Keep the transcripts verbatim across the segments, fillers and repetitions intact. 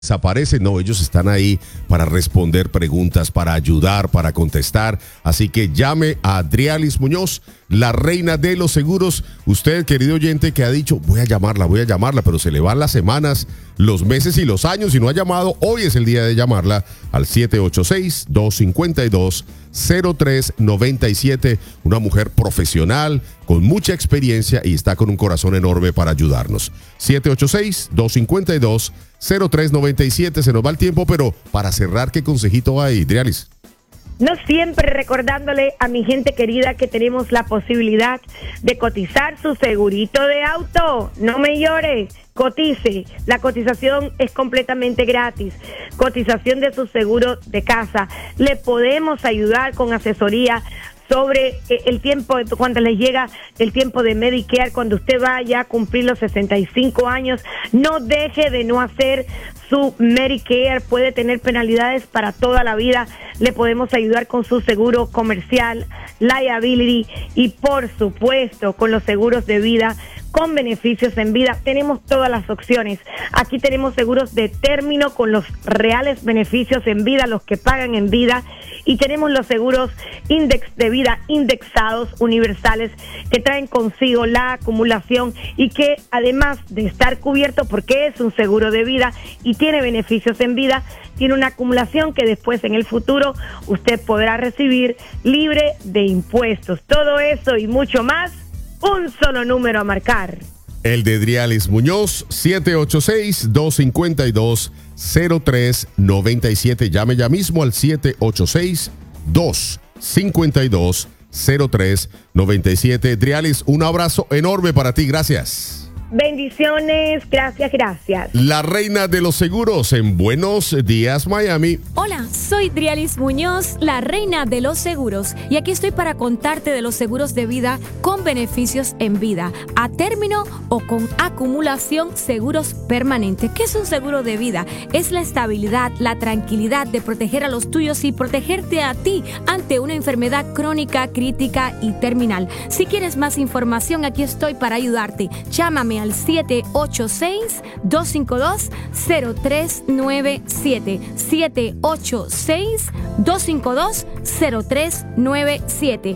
desaparece, no, ellos están ahí para responder preguntas, para ayudar, para contestar, así que llame a Adrialis Muñoz, la reina de los seguros. Usted, querido oyente, que ha dicho, voy a llamarla, voy a llamarla, pero se le van las semanas, los meses y los años y no ha llamado, hoy es el día de llamarla al siete ocho seis, dos cinco dos, cero tres nueve siete, una mujer profesional, con mucha experiencia y está con un corazón enorme para ayudarnos. siete ocho seis, dos cinco dos, cero tres nueve siete, se nos va el tiempo, pero para cerrar, ¿qué consejito hay, Adrialis? No siempre recordándole a mi gente querida que tenemos la posibilidad de cotizar su segurito de auto. No me llore, cotice. La cotización es completamente gratis. Cotización de su seguro de casa. Le podemos ayudar con asesoría sobre el tiempo, cuando les llega el tiempo de Medicare, cuando usted vaya a cumplir los sesenta y cinco años, no deje de no hacer su Medicare, puede tener penalidades para toda la vida. Le podemos ayudar con su seguro comercial, liability y por supuesto con los seguros de vida con beneficios en vida. Tenemos todas las opciones. Aquí tenemos seguros de término con los reales beneficios en vida, los que pagan en vida, y tenemos los seguros index de vida indexados universales que traen consigo la acumulación y que además de estar cubierto porque es un seguro de vida y tiene beneficios en vida, tiene una acumulación que después en el futuro usted podrá recibir libre de impuestos. Todo eso y mucho más, un solo número a marcar. El de Adrialis Muñoz, siete ocho seis, dos cinco dos, cero tres nueve siete. Llame ya mismo al siete ocho seis, dos cinco dos, cero tres nueve siete. Adrialis, un abrazo enorme para ti. Gracias. Bendiciones, gracias, gracias. La reina de los seguros en Buenos Días, Miami. Hola, soy Adrialis Muñoz, la reina de los seguros, y aquí estoy para contarte de los seguros de vida con beneficios en vida, a término o con acumulación, seguros permanentes. ¿Qué es un seguro de vida? Es la estabilidad, la tranquilidad de proteger a los tuyos y protegerte a ti ante una enfermedad crónica, crítica y terminal. Si quieres más información, aquí estoy para ayudarte. Llámame al siete ocho seis, dos cinco dos, cero tres nueve siete, siete ocho seis, dos cinco dos, cero tres nueve siete.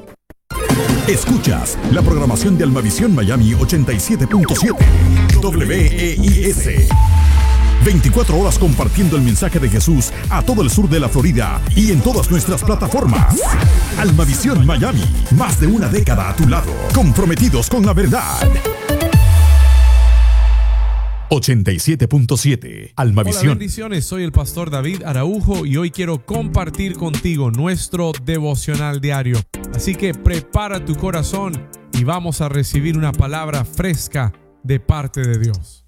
Escuchas la programación de Almavisión Miami ochenta y siete punto siete W E I S. veinticuatro horas compartiendo el mensaje de Jesús a todo el sur de la Florida y en todas nuestras plataformas. Almavisión Miami, más de una década a tu lado, comprometidos con la verdad. ochenta y siete punto siete Almavisión. Hola, bendiciones, soy el pastor David Araujo y hoy quiero compartir contigo nuestro devocional diario. Así que prepara tu corazón y vamos a recibir una palabra fresca de parte de Dios.